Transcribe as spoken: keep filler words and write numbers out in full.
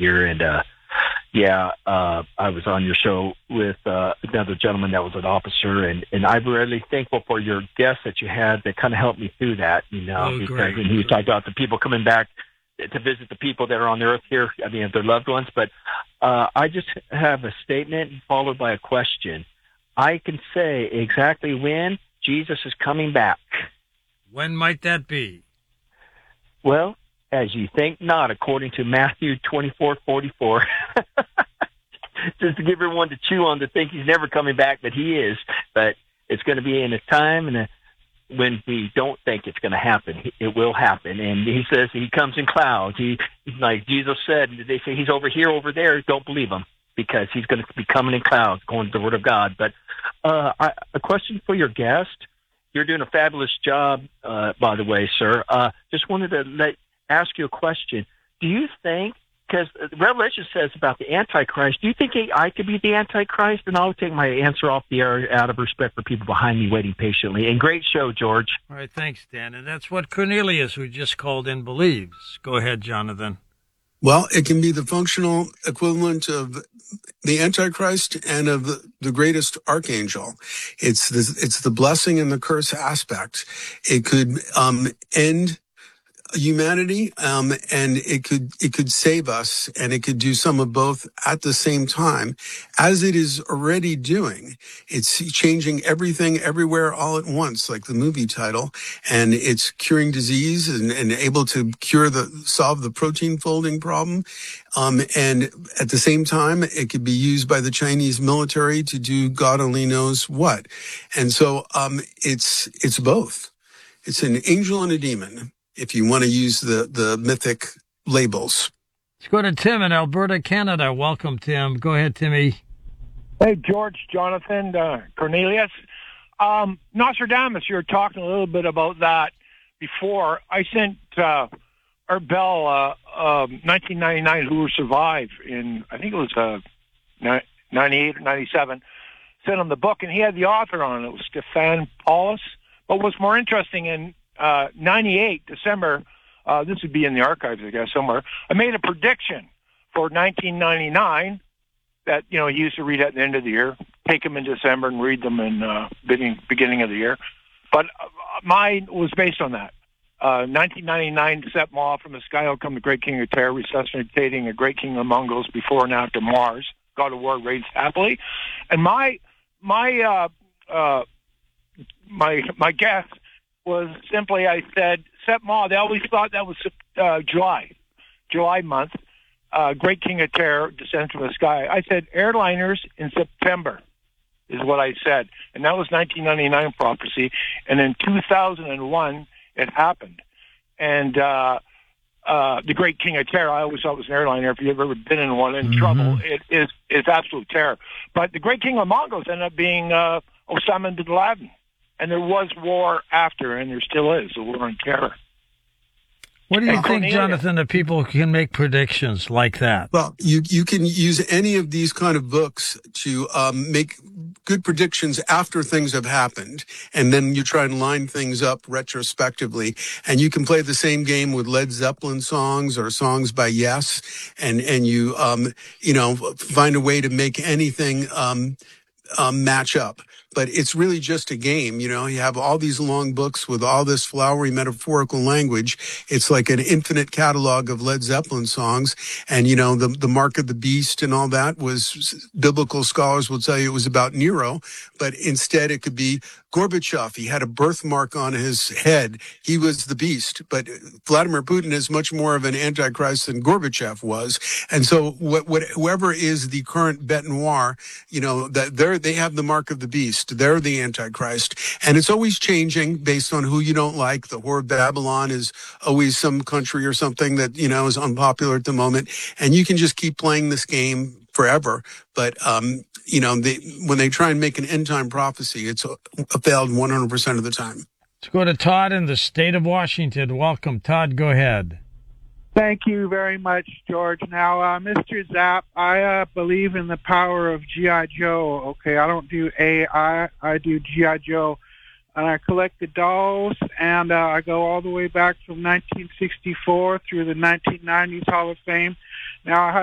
here. And, uh, yeah, uh, I was on your show with uh, another gentleman that was an officer, and, and I'm really thankful for your guests that you had that kind of helped me through that, you know, oh, because great, and he was great. talking about the people coming back to visit the people that are on the earth here, I mean, their loved ones. But uh, I just have a statement followed by a question. I can say exactly when Jesus is coming back. When might that be? Well, as you think not, according to Matthew twenty-four forty-four. Just to give everyone to chew on to think he's never coming back, but he is. But it's going to be in a time and a, when we don't think it's going to happen. It will happen. And he says he comes in clouds. He, like Jesus said, they say he's over here, over there. Don't believe him because he's going to be coming in clouds, according to the Word of God. But uh, I, a question for your guest. You're doing a fabulous job, uh, by the way, sir. Uh, just wanted to let ask you a question. Do you think, because Revelation says about the Antichrist, do you think I could be the Antichrist? And I'll take my answer off the air out of respect for people behind me waiting patiently. And great show, George. All right, thanks, Dan. And that's what Cornelius, who just called in, believes. Go ahead, Jonathan. Well, it can be the functional equivalent of the Antichrist and of the, the greatest archangel. It's the, it's the blessing and the curse aspect. It could um, end humanity, um, and it could it could save us, and it could do some of both at the same time, as it is already doing. It's changing everything everywhere all at once, like the movie title, and it's curing disease and, and able to cure the solve the protein folding problem. Um, and at the same time, it could be used by the Chinese military to do God only knows what. And so um, it's it's both. It's an angel and a demon, if you want to use the, the mythic labels. Let's go to Tim in Alberta, Canada. Welcome, Tim. Go ahead, Timmy. Hey, George, Jonathan, uh, Cornelius. Um, Nostradamus, you were talking a little bit about that before. I sent uh, Art Bell, uh, uh, nineteen ninety-nine, Who Will Survive, in, I think it was uh, ninety-eight or ninety-seven, sent him the book, and he had the author on it. It was Stefan Paulus. But what's more interesting, in uh, ninety-eight, December, uh, this would be in the archives, I guess, somewhere, I made a prediction for nineteen ninety-nine that, you know, he used to read at the end of the year, take them in December and read them in uh, beginning, beginning of the year. But uh, mine was based on that. Uh, nineteen ninety-nine, set Ma, from the sky will come the great king of terror, resuscitating a great king of Mongols before and after Mars. God of war reigns happily. And my, my, uh, uh, my, my guess was simply, I said, Set Ma, they always thought that was uh, July, July month. Uh, great king of terror descends from the sky. I said airliners in September is what I said. And that was nineteen ninety-nine prophecy. And in two thousand one, it happened. And uh, uh, the great king of terror, I always thought it was an airliner. If you've ever been in one in mm-hmm. trouble, it is it's absolute terror. But the great king of Mongols ended up being uh, Osama bin Laden. And there was war after, and there still is, a war on terror. What do you and think, Cornelia, Jonathan, that people can make predictions like that? Well, you you can use any of these kind of books to um, make good predictions after things have happened, and then you try and line things up retrospectively. And you can play the same game with Led Zeppelin songs or songs by Yes, and and you um, you know find a way to make anything um, um, match up. But it's really just a game. You know, you have all these long books with all this flowery metaphorical language. It's like an infinite catalog of Led Zeppelin songs. And, you know, the, the mark of the beast and all that was, biblical scholars will tell you it was about Nero, but instead it could be Gorbachev. He had a birthmark on his head. He was the beast. But Vladimir Putin is much more of an antichrist than Gorbachev was. And so what, what, whoever is the current bête noire, you know, that they're, they have the mark of the beast. They're the antichrist. And it's always changing based on who you don't like. The Whore of Babylon is always some country or something that, you know, is unpopular at the moment. And you can just keep playing this game forever. But, um, you know, they, when they try and make an end time prophecy, it's a, a failed one hundred percent of the time. Let's go to Todd in the state of Washington. Welcome, Todd. Go ahead. Thank you very much, George. Now, uh, Mister Zapp, I uh, believe in the power of G I. Joe. Okay, I don't do A I, I do G I. Joe. And I collect the dolls, and uh, I go all the way back from nineteen sixty-four through the nineteen nineties Hall of Fame. Now, I